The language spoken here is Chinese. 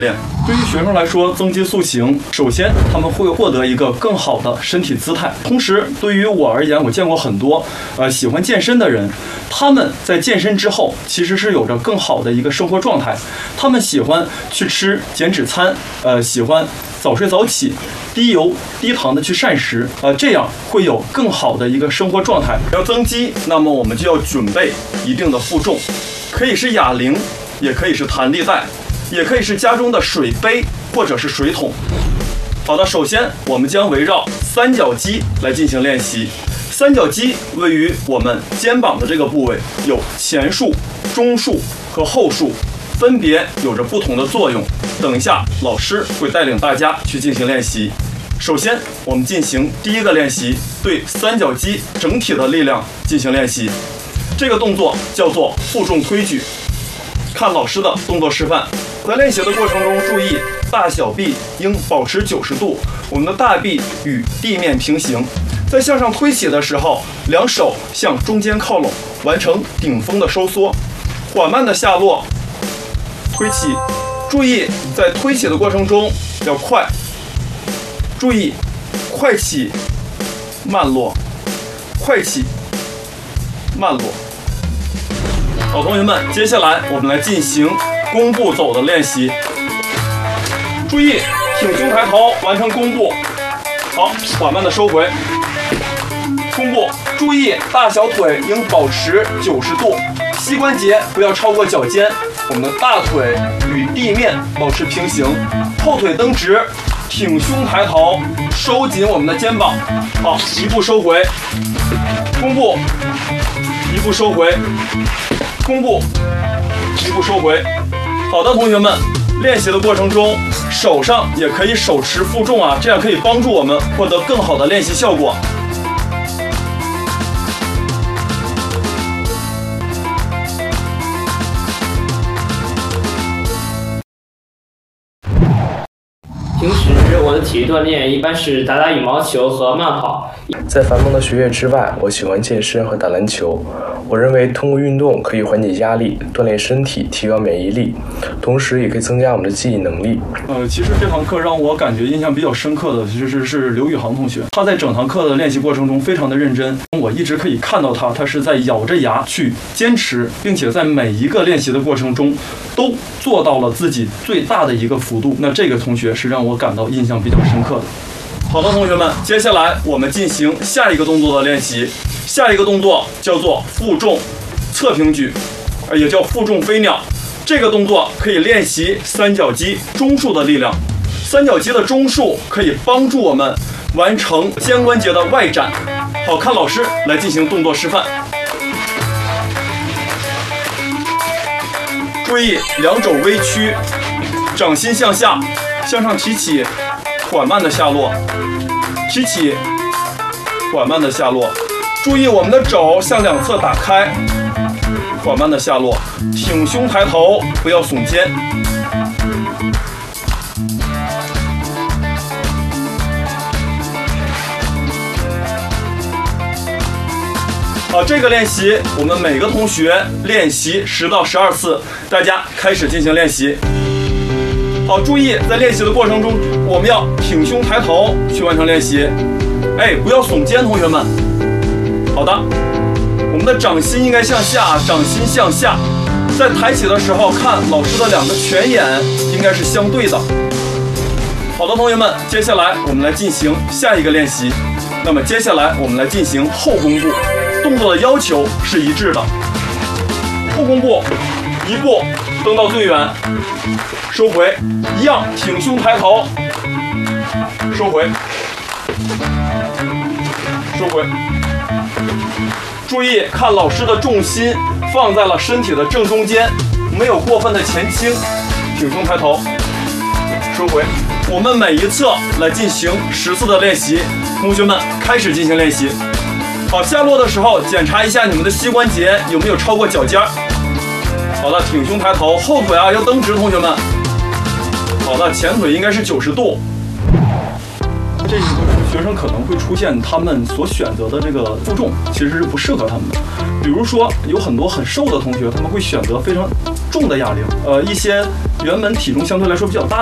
对于学生来说，增肌塑形，首先他们会获得一个更好的身体姿态。同时，对于我而言，我见过很多喜欢健身的人，他们在健身之后其实是有着更好的一个生活状态。他们喜欢去吃减脂餐，喜欢早睡早起，低油低糖的去膳食，这样会有更好的一个生活状态。要增肌，那么我们就要准备一定的负重，可以是哑铃，也可以是弹力带。也可以是家中的水杯或者是水桶。好的，首先我们将围绕三角肌来进行练习。三角肌位于我们肩膀的这个部位，有前束、中束和后束，分别有着不同的作用。等一下，老师会带领大家去进行练习。首先，我们进行第一个练习，对三角肌整体的力量进行练习。这个动作叫做负重推举。看老师的动作示范。在练习的过程中，注意大小臂应保持90度，我们的大臂与地面平行。在向上推起的时候，两手向中间靠拢，完成顶峰的收缩，缓慢的下落，推起。注意在推起的过程中要快，注意快起慢落，快起慢落。好，同学们，接下来我们来进行弓步走的练习。注意挺胸抬头，完成弓步。好，缓慢的收回。弓步，注意大小腿应保持90度，膝关节不要超过脚尖，我们的大腿与地面保持平行，后腿蹬直，挺胸抬头，收紧我们的肩膀。好，一步收回，弓步，一步收回。弓步，一步收回。好的，同学们，练习的过程中，手上也可以手持负重啊，这样可以帮助我们获得更好的练习效果。 平时我的体育锻炼一般是打打羽毛球和慢跑。 在繁忙的学业之外，我喜欢健身和打篮球。我认为通过运动可以缓解压力，锻炼身体，提高免疫力，同时也可以增加我们的记忆能力。 其实这堂课让我感觉印象比较深刻的其实是刘宇航同学，他在整堂课的练习过程中非常的认真，我一直可以看到他是在咬着牙去坚持，并且在每一个练习的过程中都做到了自己最大的一个幅度。那这个同学是让我感到印象比较深刻的。好的，同学们，接下来我们进行下一个动作的练习。下一个动作叫做负重侧平举，也叫负重飞鸟。这个动作可以练习三角肌中束的力量。三角肌的中束可以帮助我们完成肩关节的外展。好，看老师来进行动作示范。注意两肘微屈，掌心向下，向上提起，缓慢的下落，提起，缓慢的下落。注意我们的肘向两侧打开，缓慢的下落，挺胸抬头，不要耸肩。好，这个练习我们每个同学练习10到12次，大家开始进行练习。好，注意在练习的过程中，我们要挺胸抬头去完成练习，不要耸肩，同学们。好的，我们的掌心应该向下，掌心向下。在抬起的时候，看老师的两个拳眼应该是相对的。好的，同学们，接下来我们来进行下一个练习。那么接下来我们来进行后弓步，动作的要求是一致的。后弓步，一步蹬到最远，收回，一样挺胸抬头，收回，收回。注意看老师的重心放在了身体的正中间，没有过分的前倾，挺胸抬头，收回。我们每一侧来进行10次的练习，同学们开始进行练习。好，下落的时候检查一下你们的膝关节有没有超过脚尖。好的，挺胸抬头，后腿要蹬直，同学们。好的，前腿应该是90度。 这时候学生可能会出现他们所选择的这个负重其实是不适合他们的。比如说有很多很瘦的同学，他们会选择非常重的哑铃，一些原本体重相对来说比较大